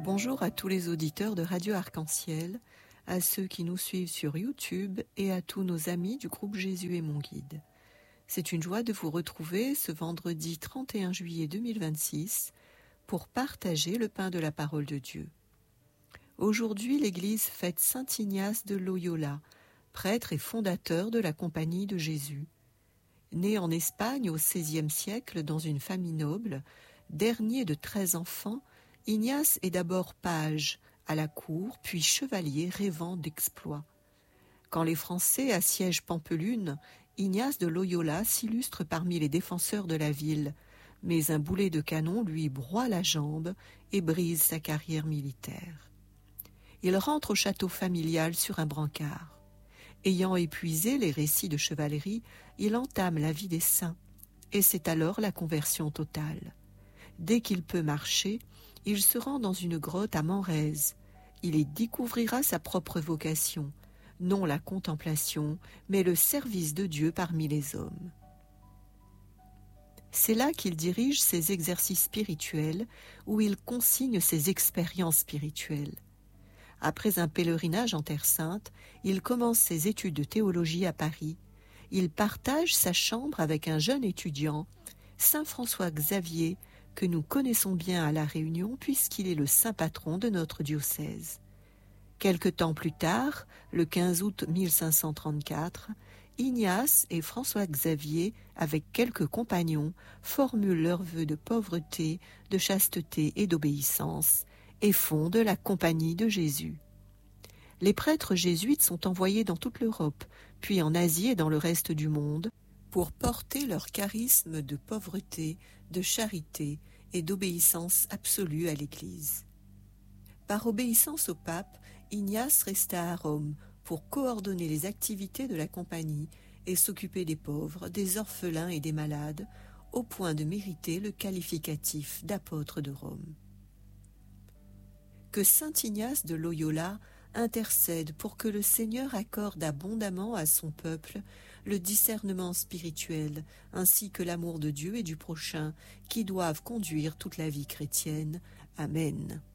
Bonjour à tous les auditeurs de Radio Arc-en-Ciel, à ceux qui nous suivent sur YouTube et à tous nos amis du groupe Jésus est mon guide. C'est une joie de vous retrouver ce vendredi 31 juillet 2026 pour partager le pain de la parole de Dieu. Aujourd'hui, l'Église fête Saint Ignace de Loyola, prêtre et fondateur de la Compagnie de Jésus. Né en Espagne au XVIe siècle dans une famille noble, dernier de 13 enfants, Ignace est d'abord page à la cour, puis chevalier rêvant d'exploits. Quand les Français assiègent Pampelune, Ignace de Loyola s'illustre parmi les défenseurs de la ville, mais un boulet de canon lui broie la jambe et brise sa carrière militaire. Il rentre au château familial sur un brancard. Ayant épuisé les récits de chevalerie, il entame la vie des saints, et c'est alors la conversion totale. Dès qu'il peut marcher, il se rend dans une grotte à Menrez. Il y découvrira sa propre vocation, non la contemplation, mais le service de Dieu parmi les hommes. C'est là qu'il dirige ses exercices spirituels, où il consigne ses expériences spirituelles. Après un pèlerinage en Terre Sainte, il commence ses études de théologie à Paris. Il partage sa chambre avec un jeune étudiant, Saint François Xavier, que nous connaissons bien à La Réunion puisqu'il est le saint patron de notre diocèse. Quelque temps plus tard, le 15 août 1534, Ignace et François Xavier, avec quelques compagnons, formulent leurs vœux de pauvreté, de chasteté et d'obéissance, et fondent la Compagnie de Jésus. Les prêtres jésuites sont envoyés dans toute l'Europe, puis en Asie et dans le reste du monde, pour porter leur charisme de pauvreté, de charité et d'obéissance absolue à l'Église. Par obéissance au pape, Ignace resta à Rome pour coordonner les activités de la compagnie et s'occuper des pauvres, des orphelins et des malades, au point de mériter le qualificatif d'apôtre de Rome. Que saint Ignace de Loyola intercède pour que le Seigneur accorde abondamment à son peuple le discernement spirituel, ainsi que l'amour de Dieu et du prochain, qui doivent conduire toute la vie chrétienne. Amen.